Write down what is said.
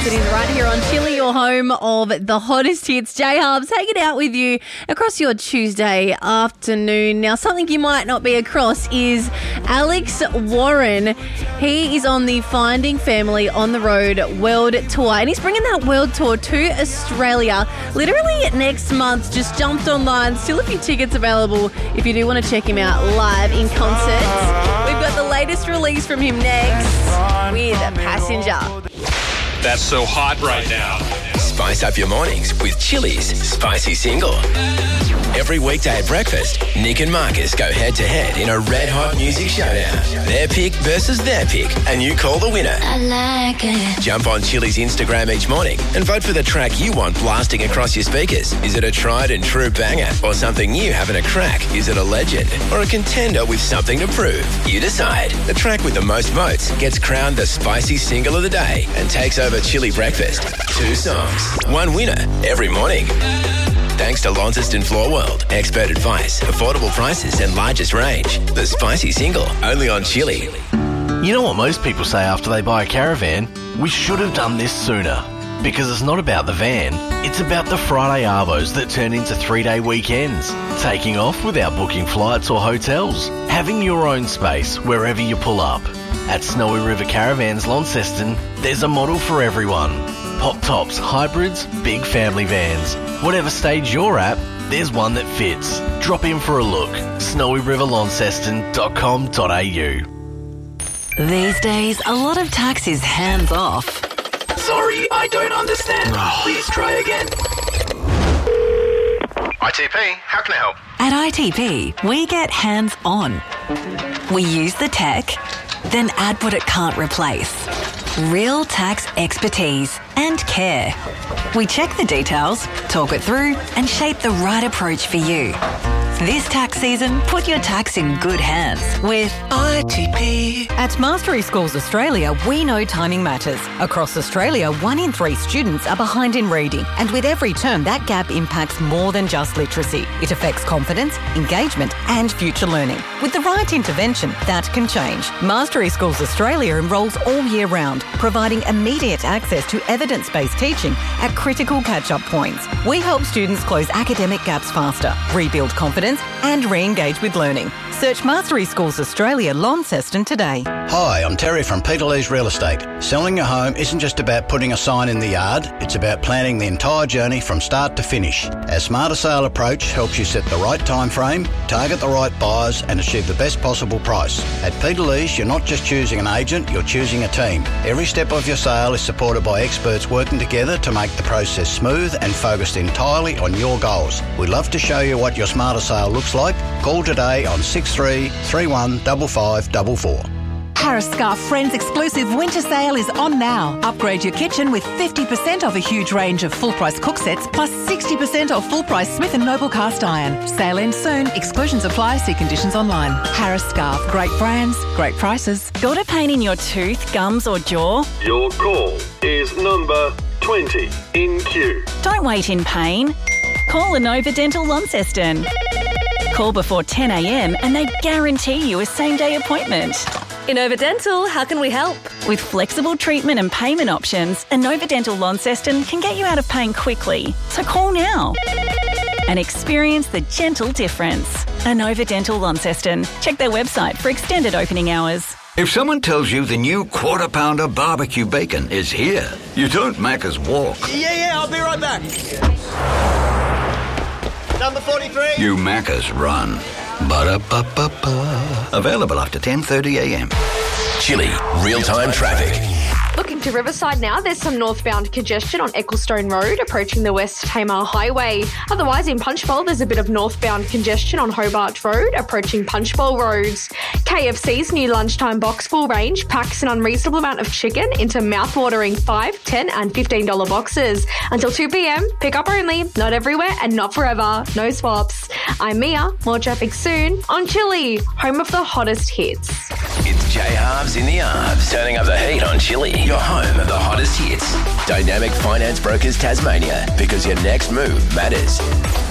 Yes, it is right here on Chili, your home of the hottest hits. J-Hubs hanging out with you across your Tuesday afternoon. Now, something you might not be across is Alex Warren. He is on the Finding Family on the Road World Tour, and he's bringing that world tour to Australia literally next month. Just jumped online. Still a few tickets available if you do want to check him out live in concert. We've got the latest release from him next with Passenger. That's so hot right now. Spice up your mornings with Chili's Spicy Single. Every weekday at breakfast, Nick and Marcus go head-to-head in a red-hot music showdown. Their pick versus their pick, and you call the winner. I like it. Jump on Chili's Instagram each morning and vote for the track you want blasting across your speakers. Is it a tried-and-true banger or something new having a crack? Is it a legend or a contender with something to prove? You decide. The track with the most votes gets crowned the Spicy Single of the day and takes over Chili Breakfast. 2 songs, 1 winner every morning. Thanks to Launceston Floor World. Expert advice, affordable prices and largest range. The Spicy Single, only on Chili. You know what most people say after they buy a caravan? We should have done this sooner. Because it's not about the van, it's about the Friday Arvos that turn into 3-day weekends. Taking off without booking flights or hotels. Having your own space wherever you pull up. At Snowy River Caravans Launceston, there's a model for everyone. Pop tops, hybrids, big family vans. Whatever stage you're at, there's one that fits. Drop in for a look. snowyriverlaunceston.com.au. These days, a lot of tax is hands off. Sorry, I don't understand. Please try again. ITP, how can I help? At ITP, we get hands on. We use the tech, then add what it can't replace. Real tax expertise and care. We check the details, talk it through, and shape the right approach for you. This tax season, put your tax in good hands with ITP. At Mastery Schools Australia, we know timing matters. Across Australia, 1 in 3 students are behind in reading, and with every term, that gap impacts more than just literacy. It affects confidence, engagement, and future learning. With the right intervention, that can change. Mastery Schools Australia enrolls all year round, providing immediate access to evidence-based teaching at critical catch-up points. We help students close academic gaps faster, rebuild confidence, and re-engage with learning. Search Mastery Schools Australia Launceston today. Hi, I'm Terry from Peter Lee's Real Estate. Selling your home isn't just about putting a sign in the yard, it's about planning the entire journey from start to finish. Our Smarter Sale approach helps you set the right time frame, target the right buyers and achieve the best possible price. At Peter Lee's, you're not just choosing an agent, you're choosing a team. Every step of your sale is supported by experts working together to make the process smooth and focused entirely on your goals. We'd love to show you what your Smarter Sale looks like. Call today on 6331 5544. Harris Scarf Friends exclusive winter sale is on now. Upgrade your kitchen with 50% off a huge range of full-price cook sets plus 60% off full-price Smith & Noble cast iron. Sale ends soon. Exclusions apply. See conditions online. Harris Scarf. Great brands, great prices. Got a pain in your tooth, gums or jaw? Your call is number 20 in queue. Don't wait in pain. Call Inova Dental Launceston. Call before 10 a.m. and they guarantee you a same-day appointment. Inova Dental, how can we help? With flexible treatment and payment options, Inova Dental Launceston can get you out of pain quickly. So call now and experience the gentle difference. Inova Dental Launceston. Check their website for extended opening hours. If someone tells you the new Quarter Pounder barbecue bacon is here, you don't Macca's walk. Yeah, I'll be right back. Number 43. You Macca's run. Ba-da-ba-ba-ba. Available after 10:30 a.m. Chili, real-time traffic. Looking to Riverside now, there's some northbound congestion on Ecclestone Road approaching the West Tamar Highway. Otherwise, in Punchbowl, there's a bit of northbound congestion on Hobart Road approaching Punchbowl Roads. KFC's new lunchtime box full range packs an unreasonable amount of chicken into mouth-watering $5, $10 and $15 boxes. Until 2 p.m, pick up only, not everywhere and not forever. No swaps. I'm Mia. More traffic soon on Chili, home of the hottest hits. It's J-Halves in the Arves, turning up the heat on Chili, your home of the hottest hits. Dynamic Finance Brokers Tasmania, because your next move matters.